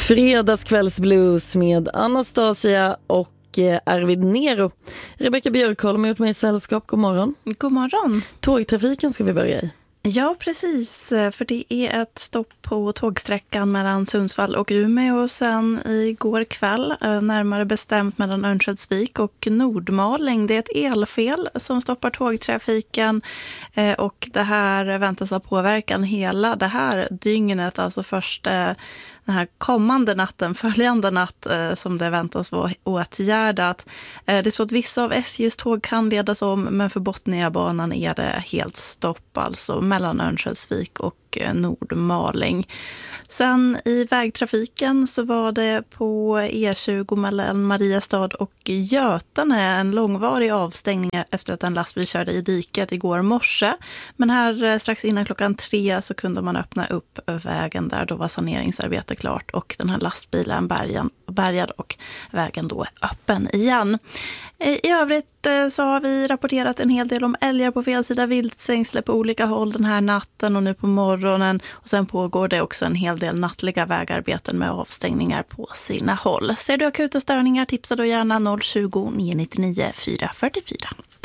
Fredagskvällsblues med Anastasia och Arvid Nero. Rebecca Björkholm är med mig i sällskap. God morgon. God morgon. Tågtrafiken ska vi börja i. Ja, precis. För det är ett stopp på tågsträckan mellan Sundsvall och Umeå och sen igår kväll, närmare bestämt mellan Örnsköldsvik och Nordmaling. Det är ett elfel som stoppar tågtrafiken och det här väntas ha påverkan hela det här dygnet, alltså först den här kommande natten, följande natt som det väntas vara åtgärdat. Det är så att vissa av SJs tåg kan ledas om, men för Botniabanan är det helt stopp, alltså mellan Örnsköldsvik och Nordmaling. Sen i vägtrafiken så var det på E20 mellan Mariestad och Götene en långvarig avstängning efter att en lastbil körde i diket igår morse. Men här strax innan 3 så kunde man öppna upp vägen där, då var saneringsarbete klart och den här lastbilen bärgad och vägen då öppen igen. I övrigt så har vi rapporterat en hel del om älgar på fel sida viltstängsle på olika håll den här natten och nu på morgonen. Och sen pågår det också en hel del nattliga vägarbeten med avstängningar på sina håll. Ser du akuta störningar, tipsa då gärna 020 999 444.